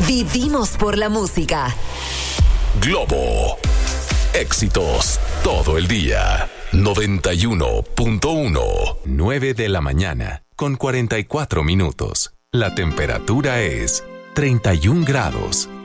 Vivimos por la música. Globo. Éxitos todo el día. 91.1. 9 de la mañana con 44 minutos. La temperatura es 31 grados.